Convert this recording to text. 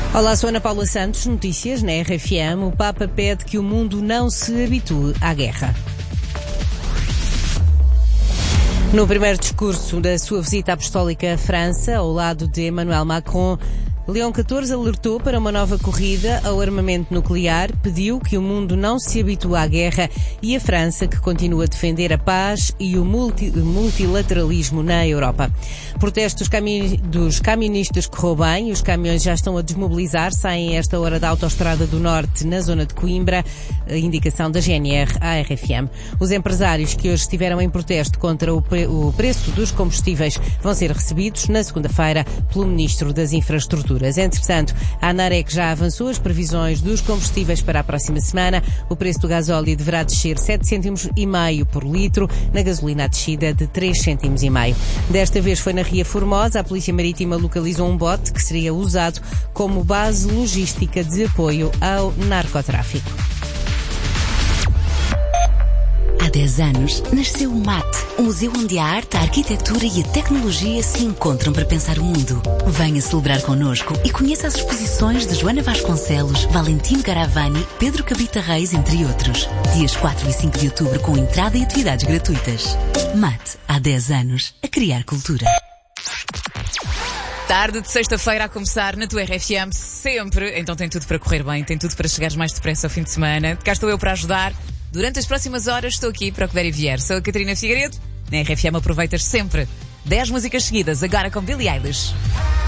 Olá, sou Ana Paula Santos, notícias na RFM. O Papa pede que o mundo não se habitue à guerra. No primeiro discurso da sua visita apostólica à França, ao lado de Emmanuel Macron, Leão XIV alertou para uma nova corrida ao armamento nuclear, pediu que o mundo não se habitue à guerra e a França, que continua a defender a paz e o multilateralismo na Europa. Protestos dos camionistas correu bem, os caminhões já estão a desmobilizar, saem a esta hora da Autostrada do Norte, na zona de Coimbra, a indicação da GNR à RFM. Os empresários que hoje estiveram em protesto contra o preço dos combustíveis vão ser recebidos na segunda-feira pelo Ministro das Infraestruturas. Entretanto, a ANAREC já avançou as previsões dos combustíveis para a próxima semana. O preço do gasóleo deverá descer 7,5 cêntimos por litro, na gasolina a descida de 3,5 cêntimos. Desta vez foi na Ria Formosa. A Polícia Marítima localizou um bote que seria usado como base logística de apoio ao narcotráfico. Há 10 anos, nasceu o MAT, um museu onde a arte, a arquitetura e a tecnologia se encontram para pensar o mundo. Venha celebrar connosco e conheça as exposições de Joana Vasconcelos, Valentino Garavani, Pedro Cabita Reis, entre outros. Dias 4 e 5 de outubro com entrada e atividades gratuitas. MAT, há 10 anos, a criar cultura. Tarde de sexta-feira a começar na tua RFM sempre. Então tem tudo para correr bem, tem tudo para chegares mais depressa ao fim de semana. Cá estou eu para ajudar. Durante as próximas horas estou aqui para o que der e vier. Sou a Catarina Figueiredo. Na RFM aproveitas sempre 10 músicas seguidas, agora com Billie Eilish.